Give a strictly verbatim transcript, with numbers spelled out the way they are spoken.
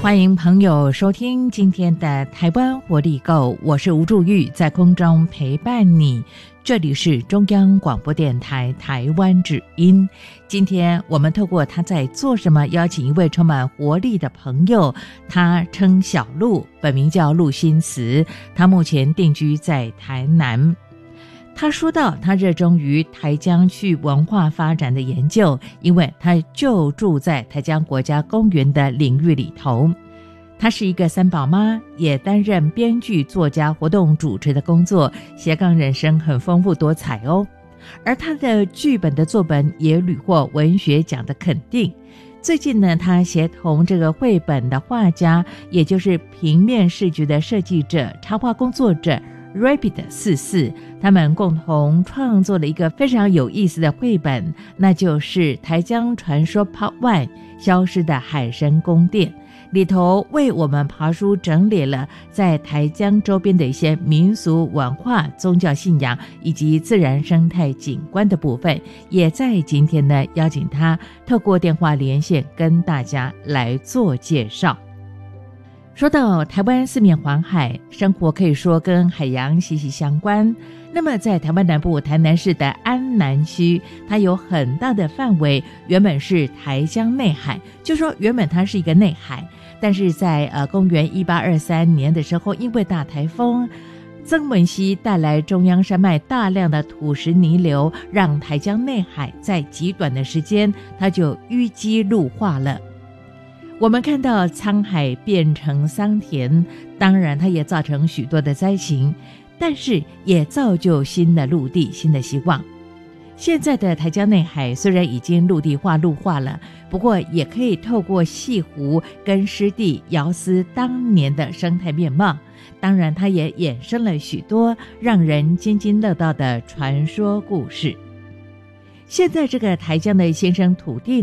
欢迎朋友收听今天的台湾活力购，我是吴祝玉，在空中陪伴你。这里是中央广播电台台湾之音。今天我们透过他在做什么，邀请一位充满活力的朋友，他称小陆，本名叫陆新慈，他目前定居在台南。他说到他热衷于台江区文化发展的研究，因为他就住在台江国家公园的领域里头。她是一个三宝妈，也担任编剧、作家、活动主持的工作，斜杠人生很丰富多彩哦。而她的剧本的作本也屡获文学奖的肯定。最近呢，她协同这个绘本的画家，也就是平面视觉的设计者、插画工作者Rabbit 四四，他们共同创作了一个非常有意思的绘本，那就是台江传说 Part One 消失的海神宫殿，里头为我们爬书整理了在台江周边的一些民俗文化、宗教信仰以及自然生态景观的部分，也在今天呢邀请他透过电话连线跟大家来做介绍。说到台湾四面环海，生活可以说跟海洋息息相关。那么在台湾南部台南市的安南区，它有很大的范围原本是台江内海，就说原本它是一个内海，但是在呃公元一八二三年的时候，因为大台风曾文溪带来中央山脉大量的土石泥流，让台江内海在极短的时间它就淤积陆化了。我们看到沧海变成桑田，当然它也造成许多的灾情，但是也造就新的陆地、新的希望。现在的台江内海虽然已经陆地化、陆化了，不过也可以透过西湖跟湿地遥思当年的生态面貌。当然它也衍生了许多让人津津乐道的传说故事。现在这个台江的先生土地